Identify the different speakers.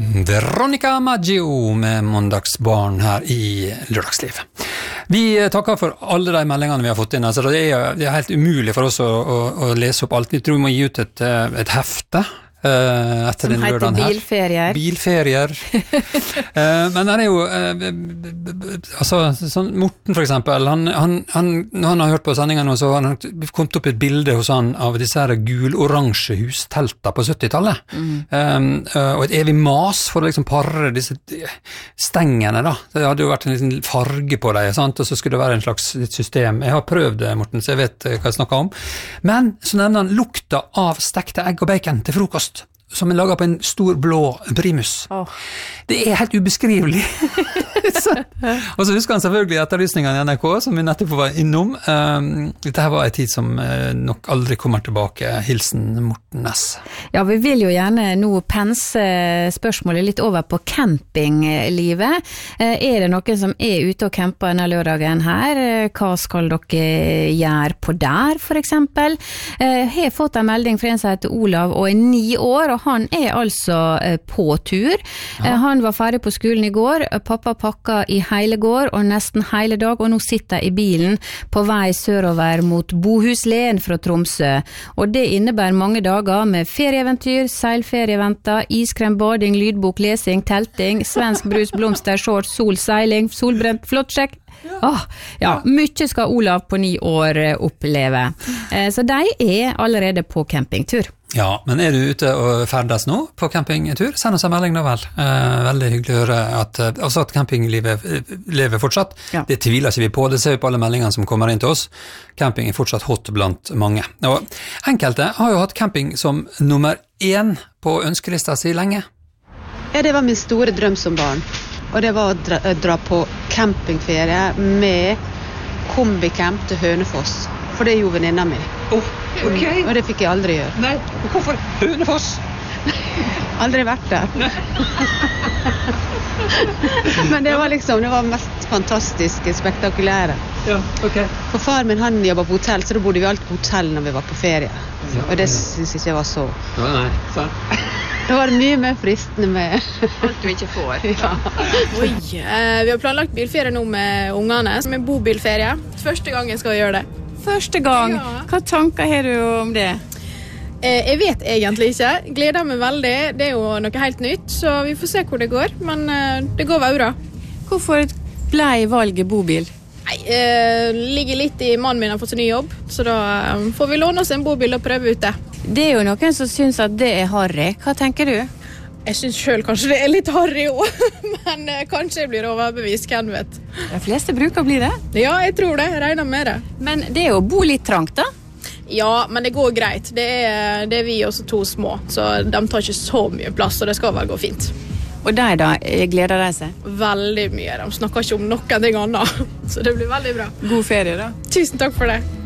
Speaker 1: Veronica Maggio med Måndagsbarn her i Lørdagsliv. Vi takker for alle de meldingene vi har fått inn. Altså, det er helt umulig for oss å lese opp alt. Vi tror vi må gi ut et hefte etter den lørdagen her. Bilferier. Men det jo altså, sånn Morten for eksempel, når han har hørt på sendingen nå, så har han kommet opp et bilde hos han av disse her gul-oransje hustelter på 70-tallet. Og et evig mas for å liksom parre disse stengene da. Det hadde jo vært en liten farge på dem, sant? Og så skulle det være en slags system. Jeg har prøvd det, Morten, så jeg vet hva jeg snakker om. Men så nevner han lukta av stekte egg og bacon til frokost, som er laget på en stor blå primus. Det er helt ubeskrivelig. Og så husker han selvfølgelig etterlysningene i NRK, som vi nettopp var innom. Dette her var en tid som nok aldri kommer tilbake. Hilsen Morten Næss.
Speaker 2: Ja, vi vil jo gjerne nå pense spørsmålet litt over på campinglivet. Er det noen som er ute og camper denne lørdagen her? Hva skal dere gjøre på der, for eksempel? Jeg har fått en melding fra en som heter Olav og er 9 år, og han er altså på tur. Han var ferdig på skolen i går, pappa pakka i hele går og nesten hele dag, og nå sitter jeg i bilen på vei sørover mot Bohuslen fra Tromsø. Og det innebærer mange dager med ferieeventyr, seilferieventer, iskrem, bading, lydbok, lesing, telting, svensk brus, blomster, shorts, sol, seiling, solbrent, flottsjekk. Ja, mye skal Olav på 9 år oppleve. Så de er allerede på campingtur.
Speaker 1: Ja, men er du ute og ferdes nå på campingtur? Send oss en melding da vel. Veldig hyggelig å høre at campinglivet lever fortsatt. Ja. Det tviler ikke vi på, det ser vi på alle meldingene som kommer inn til oss. Camping er fortsatt hot blant mange. Og enkelte har jo hatt camping som nummer 1 på ønskelista si lenge.
Speaker 3: Ja, det var min store drøm som barn. Og det var å dra på campingferie med kombicamp til Hønefoss. For det gjorde venninna mi.
Speaker 1: Okay.
Speaker 3: Og det fikk jeg aldri gjøre.
Speaker 1: Nei, hvorfor Hønefoss?
Speaker 3: Aldri vært der. Men det var mest fantastiske, spektakulære.
Speaker 1: Ja, okay.
Speaker 3: For far min, han jobbet på hotell, så da bodde vi alltid på hotell når vi var på ferie. Ja, og det synes jeg ikke var så.
Speaker 1: Nei, sant.
Speaker 3: Da var det mye mer fristende med
Speaker 2: alt du ikke får.
Speaker 3: Ja.
Speaker 4: Oi, vi har planlagt bilferie nå med ungene, med bobilferie. Første gangen skal vi gjøre det.
Speaker 2: Første gang? Ja. Hva tanker har du om det?
Speaker 4: Jeg vet egentlig ikke. Gleder meg veldig. Det er jo noe helt nytt, så vi får se hvor det går. Men det går vel bra.
Speaker 2: Hvorfor ble valget bobil?
Speaker 4: Nei, ligger litt i mannen min har fått en ny jobb, så da får vi låne oss en bobil og prøve ut det.
Speaker 2: Det er jo noen som synes at det er harry. Hva tenker du?
Speaker 4: Jeg synes selv kanskje det er litt harry også, men kanskje jeg blir overbevist, hvem vet.
Speaker 2: De fleste bruker å bli det?
Speaker 4: Ja, jeg tror det. Jeg regner med det.
Speaker 2: Men det er jo bo litt trangt da?
Speaker 4: Ja, men det går greit. Det er vi også 2 små, så de tar ikke så mye plass, og det skal vel gå fint.
Speaker 2: Og de da, gleder de seg?
Speaker 4: Veldig mye. De snakker ikke om noen ting annet, så det blir veldig bra.
Speaker 2: God ferie da.
Speaker 4: Tusen takk for det.